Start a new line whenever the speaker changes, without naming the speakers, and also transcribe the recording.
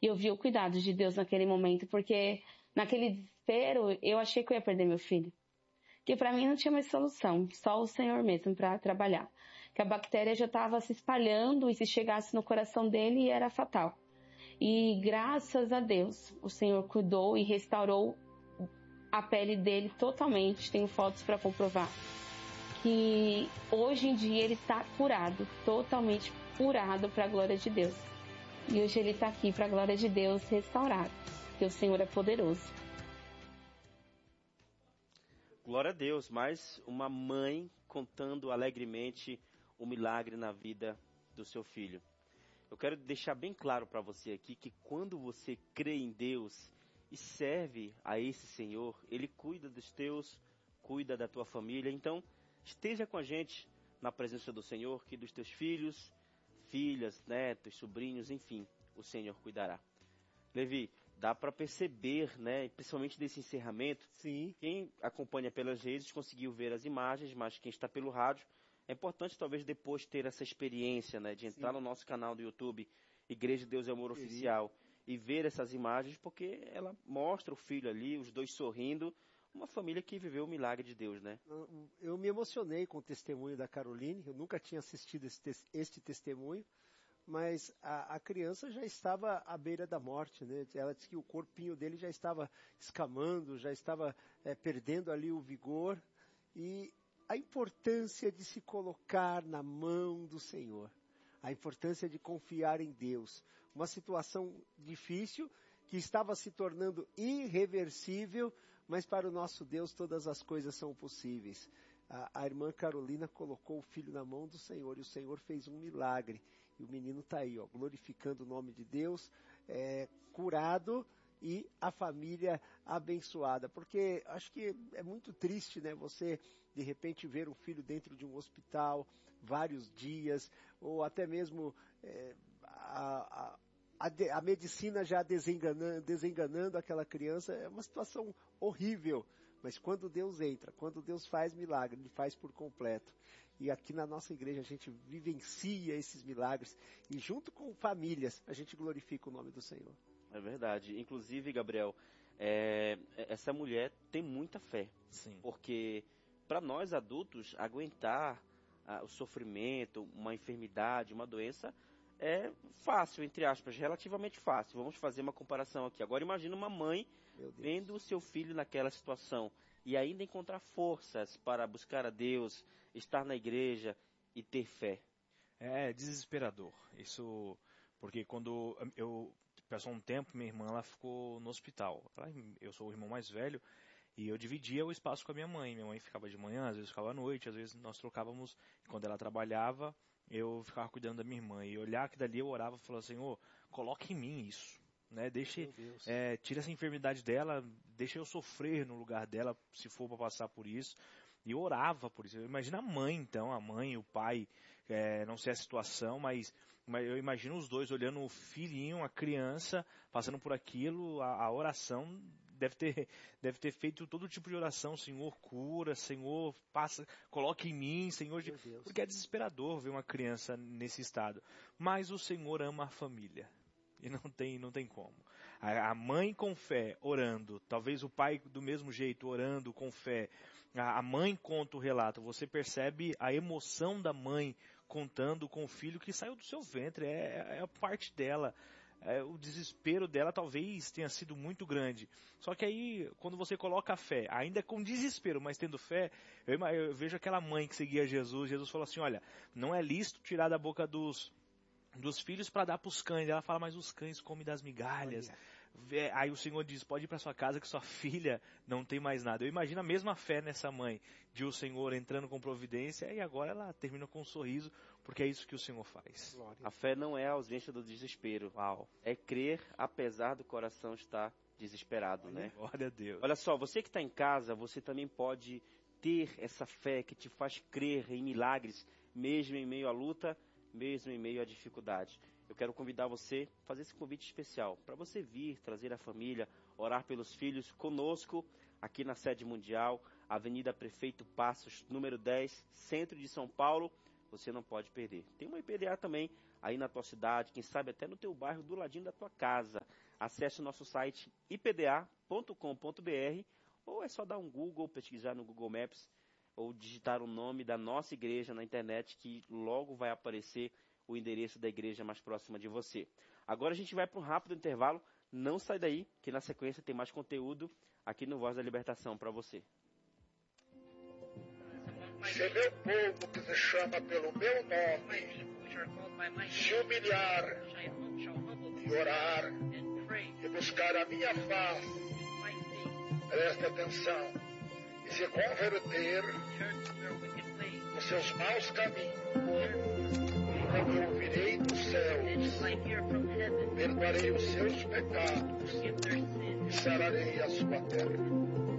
E eu vi o cuidado de Deus naquele momento, porque naquele desespero eu achei que eu ia perder meu filho. Que para mim não tinha mais solução, só o Senhor mesmo para trabalhar. Que a bactéria já estava se espalhando e se chegasse no coração dele era fatal. E graças a Deus, o Senhor cuidou e restaurou a pele dele totalmente. Tenho fotos para comprovar. Que hoje em dia ele está curado, totalmente curado para a glória de Deus. E hoje ele está aqui para a glória de Deus restaurado, porque o Senhor é poderoso.
Glória a Deus, mais uma mãe contando alegremente o milagre na vida do seu filho. Eu quero deixar bem claro para você aqui que quando você crê em Deus e serve a esse Senhor, Ele cuida dos teus, cuida da tua família. Então, esteja com a gente na presença do Senhor, que dos teus filhos, filhas, netos, sobrinhos, enfim, o Senhor cuidará. Levi, dá para perceber, né, principalmente desse encerramento.
Sim.
Quem acompanha pelas redes conseguiu ver as imagens, mas quem está pelo rádio, é importante talvez depois ter essa experiência, né, de entrar
Sim.
no nosso canal do YouTube, Igreja Deus é Amor Oficial, e ver essas imagens, porque ela mostra o filho ali, os dois sorrindo, uma família que viveu o milagre de Deus, né?
Eu me emocionei com o testemunho da Caroline, eu nunca tinha assistido este testemunho, mas a criança já estava à beira da morte, né? Ela disse que o corpinho dele já estava escamando, já estava perdendo ali o vigor, e a importância de se colocar na mão do Senhor, a importância de confiar em Deus, uma situação difícil que estava se tornando irreversível, mas para o nosso Deus todas as coisas são possíveis. A irmã Carolina colocou o filho na mão do Senhor e o Senhor fez um milagre. E o menino está aí, ó, glorificando o nome de Deus, curado e a família abençoada. Porque acho que é muito triste, né? Você, de repente, ver um filho dentro de um hospital vários dias, ou até mesmo a medicina já desenganando aquela criança. É uma situação horrível. Mas quando Deus entra, quando Deus faz milagre, Ele faz por completo. E aqui na nossa igreja a gente vivencia esses milagres. E junto com famílias, a gente glorifica o nome do Senhor.
É verdade. Inclusive, Gabriel, essa mulher tem muita fé.
Sim.
Porque para nós adultos, aguentar o sofrimento, uma enfermidade, uma doença, é fácil, entre aspas, relativamente fácil. Vamos fazer uma comparação aqui. Agora imagina uma mãe vendo o seu filho naquela situação e ainda encontrar forças para buscar a Deus, estar na igreja e ter fé.
É desesperador. Isso porque quando eu passou um tempo, minha irmã ela ficou no hospital. Eu sou o irmão mais velho e eu dividia o espaço com a minha mãe. Minha mãe ficava de manhã, às vezes ficava à noite, às vezes nós trocávamos. Quando ela trabalhava, eu ficava cuidando da minha irmã. E olhar que dali eu orava e falava, Senhor, coloque em mim isso. Né? Tira essa enfermidade dela, deixa eu sofrer no lugar dela, se for para passar por isso. E eu orava por isso. Imagina a mãe, então, a mãe, o pai, não sei a situação, mas eu imagino os dois olhando o filhinho, a criança, passando por aquilo, a oração deve ter feito todo tipo de oração, Senhor, cura, Senhor, coloque em mim, Senhor, porque é desesperador ver uma criança nesse estado. Mas o Senhor ama a família. E não tem como. A mãe com fé, orando. Talvez o pai do mesmo jeito, orando com fé. A mãe conta o relato. Você percebe a emoção da mãe contando com o filho que saiu do seu ventre. É a parte dela. O desespero dela talvez tenha sido muito grande. Só que aí, quando você coloca a fé, ainda com desespero, mas tendo fé, eu vejo aquela mãe que seguia Jesus. Jesus falou assim, olha, não é lícito tirar da boca dos filhos para dar para os cães. Ela fala, mas os cães comem das migalhas. Aí o Senhor diz, pode ir para sua casa que sua filha não tem mais nada. Eu imagino a mesma fé nessa mãe, de o Senhor entrando com providência, e agora ela termina com um sorriso, porque é isso que o Senhor faz.
A fé não é a ausência do desespero. É crer apesar do coração estar desesperado, né?
Glória a Deus.
Olha só, você que está em casa, você também pode ter essa fé que te faz crer em milagres, mesmo em meio à luta, mesmo em meio à dificuldade. Eu quero convidar você a fazer esse convite especial, para você vir, trazer a família, orar pelos filhos conosco, aqui na sede mundial, Avenida Prefeito Passos, número 10, centro de São Paulo. Você não pode perder. Tem uma IPDA também aí na tua cidade, quem sabe até no teu bairro, do ladinho da tua casa. Acesse o nosso site ipda.com.br, ou é só dar um Google, pesquisar no Google Maps, ou digitar o nome da nossa igreja na internet, que logo vai aparecer o endereço da igreja mais próxima de você. Agora a gente vai para um rápido intervalo. Não sai daí, que na sequência tem mais conteúdo aqui no Voz da Libertação para você.
Se meu povo que se chama pelo meu nome se humilhar e orar e buscar a minha face, presta atenção, e se converter dos seus maus caminhos, então eu ouvirei dos céus, perdoarei os seus pecados e sararei a sua terra.